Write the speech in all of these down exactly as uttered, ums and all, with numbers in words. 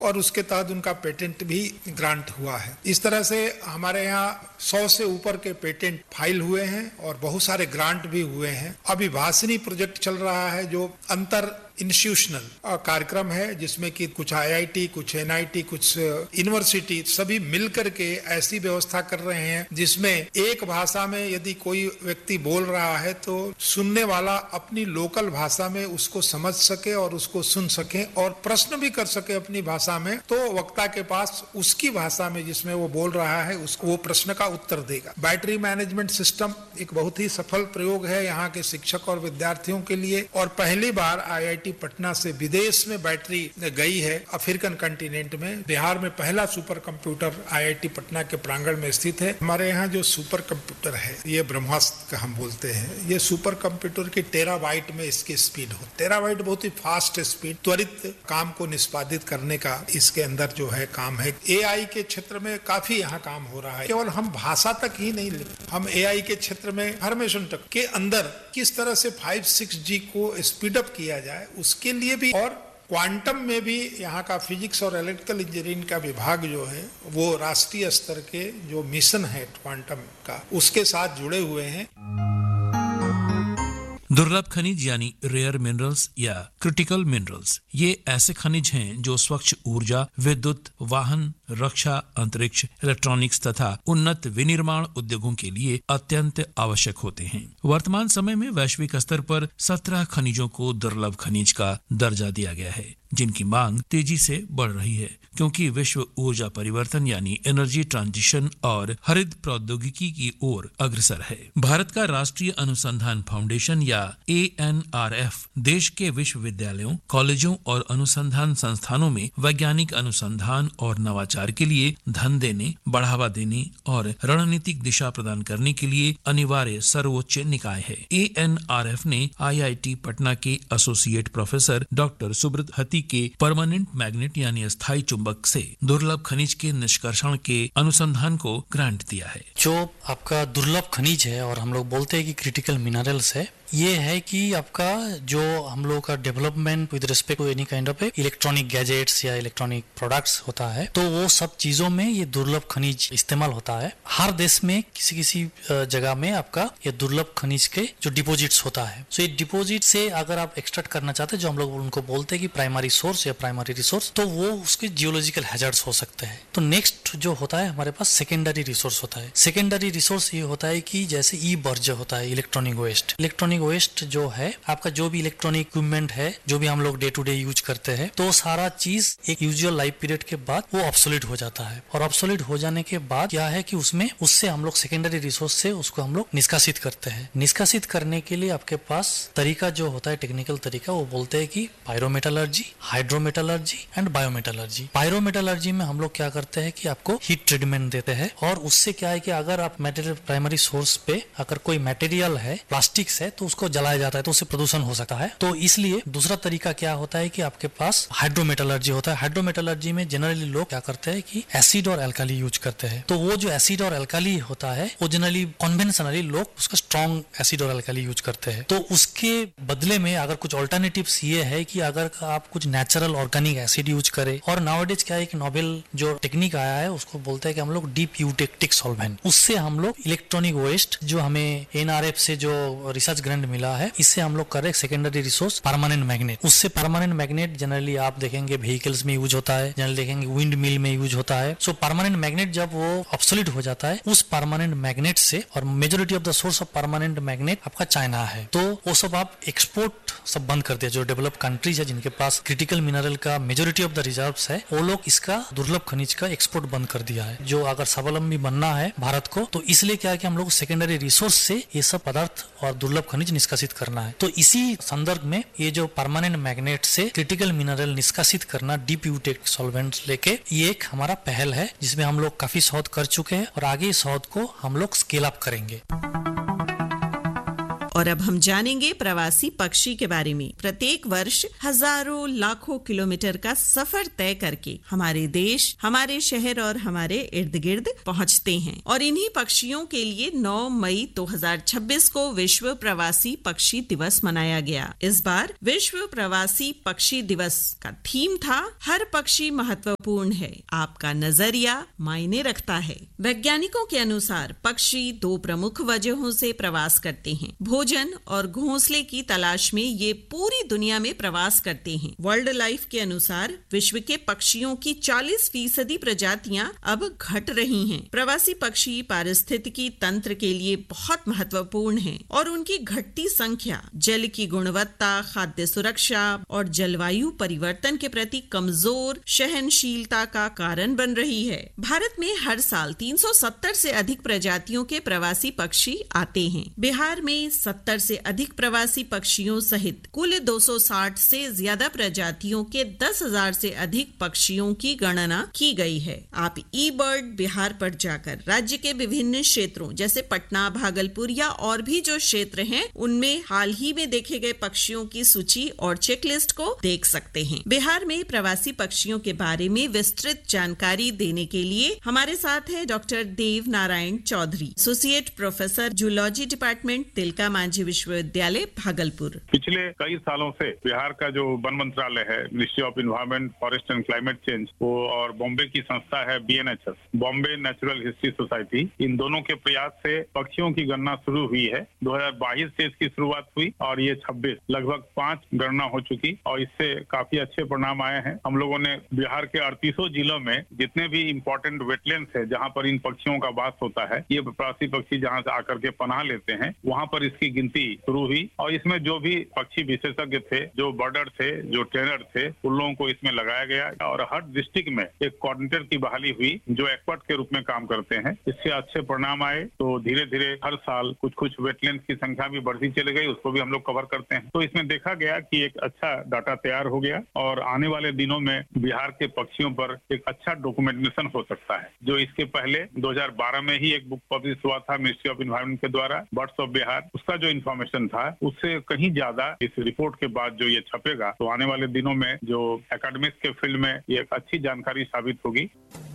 और उसके तहत उनका पेटेंट भी ग्रांट हुआ है। इस तरह से हमारे यहाँ सौ से ऊपर के पेटेंट फाइल हुए हैं और बहुत सारे ग्रांट भी हुए हैं। अभी भाषिनी प्रोजेक्ट चल रहा है जो अंतर इंस्टीट्यूशनल कार्यक्रम है, जिसमें कि कुछ आईआईटी, कुछ एनआईटी, कुछ यूनिवर्सिटी सभी मिलकर के ऐसी व्यवस्था कर रहे हैं जिसमें एक भाषा में यदि कोई व्यक्ति बोल रहा है तो सुनने वाला अपनी लोकल भाषा में उसको समझ सके और उसको सुन सके और प्रश्न भी कर सके अपनी भाषा में, तो वक्ता के पास उसकी भाषा में जिसमें वो बोल रहा है उसको वो प्रश्न का उत्तर देगा। बैटरी मैनेजमेंट सिस्टम एक बहुत ही सफल प्रयोग है यहाँ के शिक्षक और विद्यार्थियों के लिए, और पहली बार आईआईटी पटना से विदेश में बैटरी गई है। अफ्रीकन कंटिनेंट में बिहार में पहला सुपर कंप्यूटर आईआईटी पटना के प्रांगण में स्थित है। हमारे यहाँ जो सुपर कंप्यूटर है ये ब्रह्मास्त्र का हम बोलते हैं। ये सुपर कंप्यूटर की टेराबाइट में इसकी स्पीड हो, टेराबाइट बहुत ही फास्ट स्पीड, त्वरित काम को निष्पादित करने का इसके अंदर जो है काम है। एआई के क्षेत्र में काफी यहाँ काम हो रहा है। केवल हम भाषा तक ही नहीं, हम एआई के क्षेत्र में इन्फॉर्मेशन तक के अंदर किस तरह से फाइव सिक्स जी को स्पीड अप किया जाए उसके लिए भी, और क्वांटम में भी यहाँ का फिजिक्स और इलेक्ट्रिकल इंजीनियरिंग का विभाग जो है वो राष्ट्रीय स्तर के जो मिशन है क्वांटम का उसके साथ जुड़े हुए हैं। दुर्लभ खनिज यानी रेयर मिनरल्स या क्रिटिकल मिनरल्स, ये ऐसे खनिज हैं जो स्वच्छ ऊर्जा, विद्युत, वाहन, रक्षा, अंतरिक्ष, इलेक्ट्रॉनिक्स तथा उन्नत विनिर्माण उद्योगों के लिए अत्यंत आवश्यक होते हैं। वर्तमान समय में वैश्विक स्तर पर सत्रह खनिजों को दुर्लभ खनिज का दर्जा दिया गया है, जिनकी मांग तेजी से बढ़ रही है क्योंकि विश्व ऊर्जा परिवर्तन यानी एनर्जी ट्रांजिशन और हरित प्रौद्योगिकी की ओर अग्रसर है। भारत का राष्ट्रीय अनुसंधान फाउंडेशन या ए एन आर एफ देश के विश्वविद्यालयों, कॉलेजों और अनुसंधान संस्थानों में वैज्ञानिक अनुसंधान और नवाचार के लिए धन देने, बढ़ावा देने और रणनीतिक दिशा प्रदान करने के लिए अनिवार्य सर्वोच्च निकाय है। ए एन आर एफ ने आई आई टी पटना के एसोसिएट प्रोफेसर डॉक्टर सुब्रत हती के परमानेंट मैग्नेट यानी अस्थायी चुंबक से दुर्लभ खनिज के निष्कर्षण के अनुसंधान को ग्रांट दिया है। जो आपका दुर्लभ खनिज है और हम लोग बोलते हैं कि क्रिटिकल मिनरल्स है, ये है कि आपका जो हम लोग का development with respect to any kind of electronic gadgets या इलेक्ट्रॉनिक प्रोडक्ट्स होता है, तो वो सब चीजों में ये दुर्लभ खनिज इस्तेमाल होता है। हर देश में किसी किसी जगह में आपका ये दुर्लभ खनिज के जो डिपोजिट्स होता है, सो ये डिपोजिट से अगर आप एक्सट्रैक्ट करना चाहते हैं, जो हम लोग उनको बोलते हैं कि प्राइमरी सोर्स या प्राइमरी रिसोर्स, तो वो उसके जियोलॉजिकल हैजर्ड्स हो सकते हैं। तो नेक्स्ट जो होता है हमारे पास सेकेंडरी रिसोर्स होता है। सेकेंडरी रिसोर्स ये होता है कि जैसे ई बर्ज होता है, इलेक्ट्रॉनिक वेस्ट। इलेक्ट्रॉनिक वेस्ट जो है आपका जो भी इलेक्ट्रॉनिक इक्विपमेंट है, जो भी हम लोग डे टू डे यूज करते हैं, तो सारा चीज एक यूजुअल लाइफ पीरियड के बाद वो ऑब्सोलीट हो जाता है। और ऑब्सोलीट हो जाने के बाद क्या है कि उसमें उससे हम लोग सेकेंडरी रिसोर्स से उसको हम लोग निष्कासित करते हैं। निष्कासित करने के लिए आपके पास तरीका जो होता है, टेक्निकल तरीका, वो बोलते हैं कि पायरोमेटलर्जी, हाइड्रोमेटलर्जी एंड बायोमेटलर्जी। पायरोमेटलर्जी में हम लोग क्या करते हैं कि आपको हीट ट्रीटमेंट देते हैं, और उससे क्या है कि अगर आप मटेरियल प्राइमरी सोर्स पे अगर कोई मटेरियल है, प्लास्टिक्स है, तो उसको जलाया जाता है, तो उससे प्रदूषण हो सकता है। तो इसलिए दूसरा तरीका क्या होता है कि आपके पास हाइड्रोमेटलर्जी होता है। हाइड्रोमेटलर्जी में जनरली लोग क्या करते हैं कि एसिड और एल्काली यूज करते हैं। तो वो जो एसिड और एल्काली होता है वो जनरली कन्वेंशनली लोग उसका स्ट्रॉन्ग एसिड और एल्काली यूज करते हैं। तो उसके बदले में अगर कुछ ऑल्टरनेटिव्स ये है कि अगर आप कुछ नेचुरल ऑर्गेनिक एसिड यूज करें, और नाउअडेज क्या है कि नोबेल जो टेक्निक आया है उसको बोलते हैं कि हम लोग डीप यूटेक्टिक सॉल्वेंट, उससे हम लोग इलेक्ट्रॉनिक वेस्ट जो हमें एन आर एफ से जो रिसर्च ग्रांट मिला है, इससे हम लोग कर रहे सेकेंडरी रिसोर्स परमानेंट मैग्नेट। उससे परमानेंट मैग्नेट जनरली आप देखेंगे व्हीकल्स में यूज होता है, जनरली देखेंगे विंड मिल में यूज होता है। सो परमानेंट मैग्नेट जब वो ऑब्सोलीट हो जाता है, उस परमानेंट मैग्नेट से, और majority of the source of permanent magnet आपका चाइना है, तो वो सब आप एक्सपोर्ट सब बंद कर दिया। जो डेवलप कंट्रीज है जिनके पास क्रिटिकल मिनरल का मेजोरिटी ऑफ द रिजर्व्स है, वो लोग इसका दुर्लभ खनिज का एक्सपोर्ट बंद कर दिया है। जो अगर स्वावलंबी बनना है भारत को, तो इसलिए क्या है कि हम लोग सेकेंडरी रिसोर्स से ये सब पदार्थ और दुर्लभ खनिज निष्कासित करना है। तो इसी संदर्भ में ये जो परमानेंट मैग्नेट से क्रिटिकल मिनरल निष्कासित करना, डीप यूटेक्टिक सॉल्वेंट्स लेके, ये एक हमारा पहल है जिसमें हम लोग काफी शोध कर चुके हैं और आगे शोध को हम लोग स्केल अप करेंगे। और अब हम जानेंगे प्रवासी पक्षी के बारे में। प्रत्येक वर्ष हजारों लाखों किलोमीटर का सफर तय करके हमारे देश, हमारे शहर और हमारे इर्द गिर्द पहुंचते हैं और इन्हीं पक्षियों के लिए नौ मई दो हज़ार छब्बीस को विश्व प्रवासी पक्षी दिवस मनाया गया। इस बार विश्व प्रवासी पक्षी दिवस का थीम था हर पक्षी महत्वपूर्ण है, आपका नजरिया मायने रखता है। वैज्ञानिकों के अनुसार पक्षी दो प्रमुख वजहों से प्रवास करते हैं। भोजन और घोंसले की तलाश में ये पूरी दुनिया में प्रवास करते हैं। वर्ल्ड लाइफ के अनुसार विश्व के पक्षियों की चालीस फीसदी प्रजातियां अब घट रही हैं। प्रवासी पक्षी पारिस्थितिकी तंत्र के लिए बहुत महत्वपूर्ण हैं और उनकी घटती संख्या जल की गुणवत्ता, खाद्य सुरक्षा और जलवायु परिवर्तन के प्रति कमजोर सहनशीलता का कारण बन रही है। भारत में हर साल तीन सौ सत्तर से अधिक प्रजातियों के प्रवासी पक्षी आते हैं। बिहार में सत्तर से अधिक प्रवासी पक्षियों सहित कुल दो सौ साठ से ज्यादा प्रजातियों के दस हज़ार से अधिक पक्षियों की गणना की गई है। आप ई बर्ड बिहार पर जाकर राज्य के विभिन्न क्षेत्रों जैसे पटना, भागलपुर या और भी जो क्षेत्र हैं उनमें हाल ही में देखे गए पक्षियों की सूची और चेकलिस्ट को देख सकते हैं। बिहार में प्रवासी पक्षियों के बारे में विस्तृत जानकारी देने के लिए हमारे साथ है डॉक्टर देव Narayan Chaudhary, associate professor zoology department, Tilka Manjhi विश्वविद्यालय, भागलपुर। पिछले कई सालों से बिहार का जो वन मंत्रालय है, ministry of environment, forest and climate change, वो और बॉम्बे की संस्था है B N H S, Bombay natural history society, इन दोनों के प्रयास से पक्षियों की गणना शुरू हुई है। दो हज़ार बाईस से इसकी शुरुआत हुई और ये छब्बीस लगभग पांच गणना हो चुकी और इससे काफी अच्छे परिणाम आए हैं। हम लोगों ने बिहार के अड़तीसों जिलों में जितने भी इम्पोर्टेंट वेटलैंड्स है जहाँ पर इन पक्षियों का वास होता है, ये प्रवासी पक्षी जहाँ से आकर के पनाह लेते हैं, वहाँ पर इसकी गिनती शुरू हुई और इसमें जो भी पक्षी विशेषज्ञ थे, जो बर्डर थे, जो ट्रेनर थे, उन लोगों को इसमें लगाया गया और हर डिस्ट्रिक्ट में एक कोऑर्डिनेटर की बहाली हुई जो एक्सपर्ट के रूप में काम करते हैं। इससे अच्छे परिणाम आए तो धीरे धीरे हर साल कुछ कुछ वेटलैंड की संख्या भी बढ़ती चली गई, उसको भी हम लोग कवर करते हैं। तो इसमें देखा गया कि एक अच्छा डाटा तैयार हो गया और आने वाले दिनों में बिहार के पक्षियों पर एक अच्छा डॉक्यूमेंटेशन हो सकता है। जो इसके पहले दो हज़ार बारह में ही एक बुक पब्लिश हुआ था मिनिस्ट्री ऑफ एनवायरमेंट के द्वारा, बर्ड्स ऑफ बिहार, उसका जो इन्फॉर्मेशन था उससे कहीं ज्यादा इस रिपोर्ट के बाद जो ये छपेगा तो आने वाले दिनों में जो एकेडमिक्स के फील्ड में ये एक अच्छी जानकारी साबित होगी।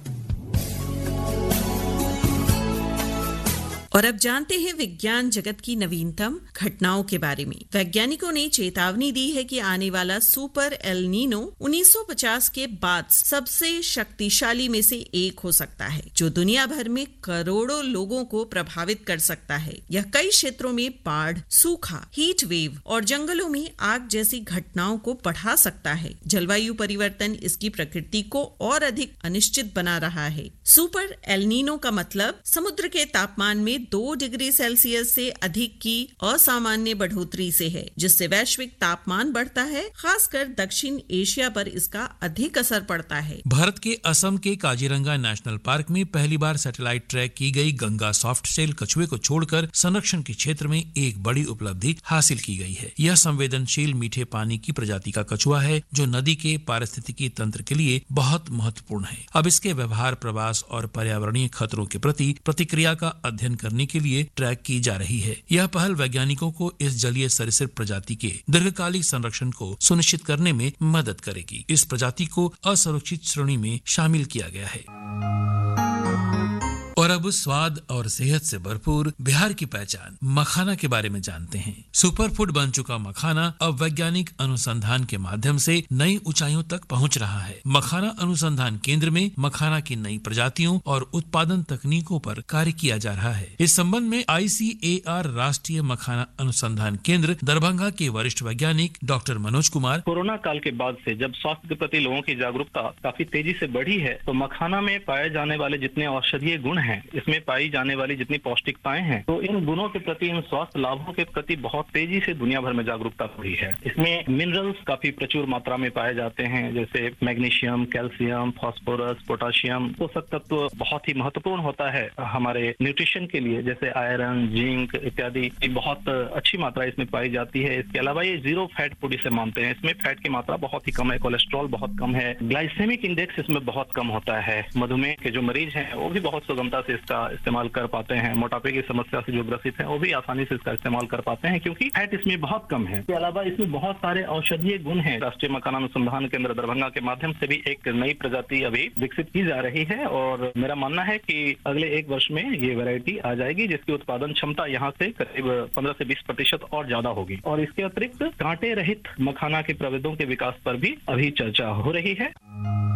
और अब जानते हैं विज्ञान जगत की नवीनतम घटनाओं के बारे में। वैज्ञानिकों ने चेतावनी दी है कि आने वाला सुपर एल नीनो उन्नीस सौ पचास के बाद सबसे शक्तिशाली में से एक हो सकता है, जो दुनिया भर में करोड़ों लोगों को प्रभावित कर सकता है। यह कई क्षेत्रों में बाढ़, सूखा, हीट वेव और जंगलों में आग जैसी घटनाओं को बढ़ा सकता है। जलवायु परिवर्तन इसकी प्रकृति को और अधिक अनिश्चित बना रहा है। सुपर एल नीनो का मतलब समुद्र के तापमान में दो डिग्री सेल्सियस से अधिक की असामान्य बढ़ोतरी से है, जिससे वैश्विक तापमान बढ़ता है। खासकर दक्षिण एशिया पर इसका अधिक असर पड़ता है। भारत के असम के काजीरंगा नेशनल पार्क में पहली बार सैटेलाइट ट्रैक की गई गंगा सॉफ्ट सेल कछुए को छोड़कर संरक्षण के क्षेत्र में एक बड़ी उपलब्धि हासिल की गई है। यह संवेदनशील मीठे पानी की प्रजाति का कछुआ है जो नदी के पारिस्थितिकी तंत्र के लिए बहुत महत्वपूर्ण है। अब इसके व्यवहार, प्रवास और पर्यावरणीय खतरों के प्रति प्रतिक्रिया का अध्ययन करने के लिए ट्रैक की जा रही है। यह पहल वैज्ञानिकों को इस जलीय सरीसृप प्रजाति के दीर्घकालिक संरक्षण को सुनिश्चित करने में मदद करेगी। इस प्रजाति को असुरक्षित श्रेणी में शामिल किया गया है। और अब स्वाद और सेहत से भरपूर बिहार की पहचान मखाना के बारे में जानते हैं। सुपर फूड बन चुका मखाना अब वैज्ञानिक अनुसंधान के माध्यम से नई ऊंचाइयों तक पहुंच रहा है। मखाना अनुसंधान केंद्र में मखाना की नई प्रजातियों और उत्पादन तकनीकों पर कार्य किया जा रहा है। इस संबंध में आई सी ए आर राष्ट्रीय मखाना अनुसंधान केंद्र दरभंगा के वरिष्ठ वैज्ञानिक डॉक्टर मनोज कुमार, कोरोना काल के बाद से जब स्वास्थ्य के प्रति लोगों की जागरूकता काफी तेजी से बढ़ी है, तो मखाना में पाए जाने वाले जितने औषधीय गुण हैं, इसमें पाई जाने वाली जितनी पौष्टिकताएं हैं, तो इन गुणों के प्रति, इन स्वास्थ्य लाभों के प्रति बहुत तेजी से दुनिया भर में जागरूकता बढ़ी है। इसमें मिनरल्स काफी प्रचुर मात्रा में पाए जाते हैं, जैसे मैग्नीशियम, कैल्शियम, फास्फोरस, पोटाशियम। पोषक तत्व बहुत ही महत्वपूर्ण होता है हमारे न्यूट्रिशन के लिए, जैसे आयरन, जिंक इत्यादि बहुत अच्छी मात्रा इसमें पाई जाती है। इसके अलावा ये जीरो फैट फूड इसे मानते हैं। इसमें फैट की मात्रा बहुत ही कम है, कोलेस्ट्रॉल बहुत कम है, ग्लाइसेमिक इंडेक्स इसमें बहुत कम होता है। मधुमेह के जो मरीज हैं वो भी बहुत सुगमता से इसका इस्तेमाल कर पाते हैं। मोटापे की समस्या से जो ग्रसित हैं वो भी आसानी से इसका इस्तेमाल कर पाते हैं क्योंकि फैट इसमें बहुत कम है। इसके अलावा इसमें बहुत सारे औषधीय गुण हैं। राष्ट्रीय मखाना अनुसंधान केंद्र दरभंगा के माध्यम से भी एक नई प्रजाति अभी विकसित की जा रही है और मेरा मानना है कि अगले एक वर्ष में ये वैरायटी आ जाएगी जिसकी उत्पादन क्षमता यहाँ से करीब पंद्रह से बीस प्रतिशत और ज्यादा होगी। और इसके अतिरिक्त कांटे रहित मखाना के प्रभेदों के विकास पर भी अभी चर्चा हो रही है।